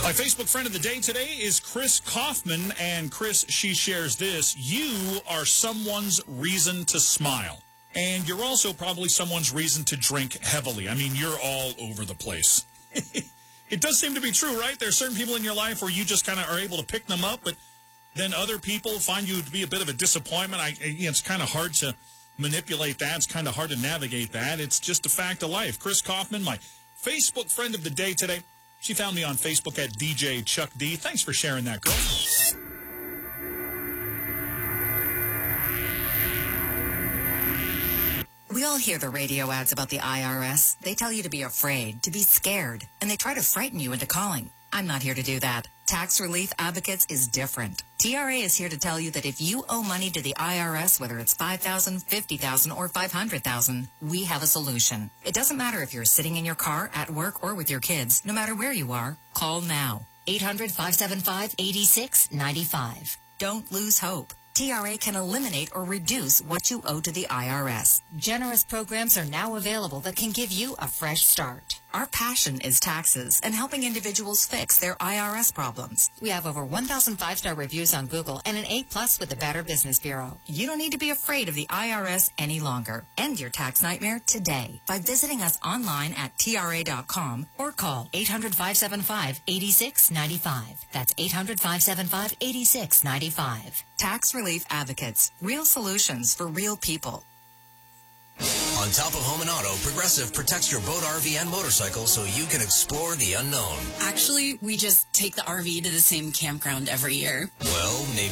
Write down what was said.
My Facebook friend of the day today is Chris Kaufman, and Chris, she shares this. You are someone's reason to smile, and you're also probably someone's reason to drink heavily. I mean, you're all over the place. It does seem to be true, right? There are certain people in your life where you just kind of are able to pick them up, but then other people find you to be a bit of a disappointment. It's kind of hard to manipulate that. It's kind of hard to navigate that. It's just a fact of life. Chris Kaufman, my Facebook friend of the day today. She found me on Facebook at DJ Chuck D. Thanks for sharing that, girl. We all hear the radio ads about the IRS. They tell you to be afraid, to be scared, and they try to frighten you into calling. I'm not here to do that. Tax Relief Advocates is different. TRA is here to tell you that if you owe money to the IRS, whether it's $5,000, $50,000, or $500,000, we have a solution. It doesn't matter if you're sitting in your car, at work, or with your kids. No matter where you are, call now. 800-575-8695. Don't lose hope. TRA can eliminate or reduce what you owe to the IRS. Generous programs are now available that can give you a fresh start. Our passion is taxes and helping individuals fix their IRS problems. We have over 1,000 5-star reviews on Google and an A+ with the Better Business Bureau. You don't need to be afraid of the IRS any longer. End your tax nightmare today by visiting us online at TRA.com or call 800-575-8695. That's 800-575-8695. Tax Relief Advocates. Real solutions for real people. On top of home and auto, Progressive protects your boat, RV, and motorcycle so you can explore the unknown. Actually, we just take the RV to the same campground every year. Well, maybe